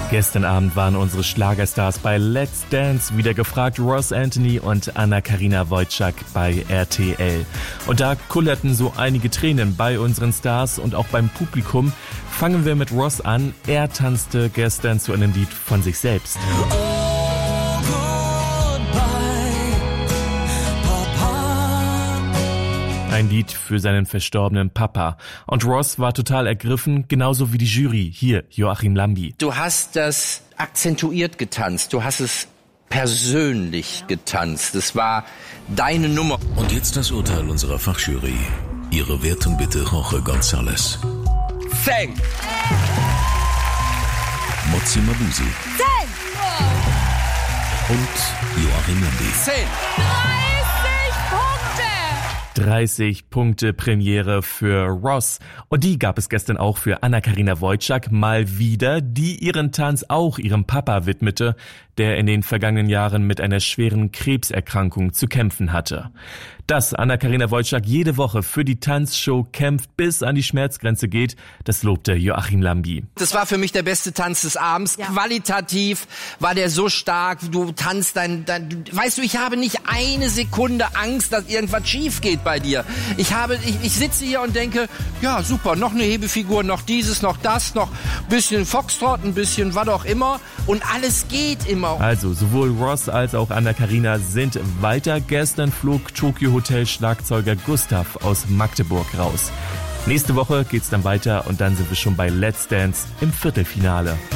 Gestern Abend waren unsere Schlagerstars bei Let's Dance wieder gefragt, Ross Anthony und Anna-Karina Wojcik bei RTL. Und da kullerten so einige Tränen bei unseren Stars und auch beim Publikum. Fangen wir mit Ross an. Er tanzte gestern zu einem Lied von sich selbst. Ein Lied für seinen verstorbenen Papa. Und Ross war total ergriffen, genauso wie die Jury. Hier, Joachim Lambi. Du hast das akzentuiert getanzt, du hast es persönlich getanzt. Es war deine Nummer. Und jetzt das Urteil unserer Fachjury. Ihre Wertung bitte, Jorge González. 10. Motsi Mabuse. 10. Und Joachim Lambi. 10. 30 Punkte Premiere für Ross. Und die gab es gestern auch für Anna-Karina Wojcik mal wieder, die ihren Tanz auch ihrem Papa widmete, der in den vergangenen Jahren mit einer schweren Krebserkrankung zu kämpfen hatte. Dass Anna-Karina Wojcik jede Woche für die Tanzshow kämpft, bis an die Schmerzgrenze geht, das lobte Joachim Lambi. Das war für mich der beste Tanz des Abends. Ja. Qualitativ war der so stark. Du tanzt weißt du, ich habe nicht eine Sekunde Angst, dass irgendwas schief geht bei dir. Ich sitze hier und denke, ja super, noch eine Hebefigur, noch dieses, noch das, noch ein bisschen Foxtrot, ein bisschen was auch immer und alles geht immer. Also sowohl Ross als auch Anna-Karina sind weiter. Gestern flog Tokyo Hotel Schlagzeuger Gustav aus Magdeburg raus. Nächste Woche geht's dann weiter und dann sind wir schon bei Let's Dance im Viertelfinale.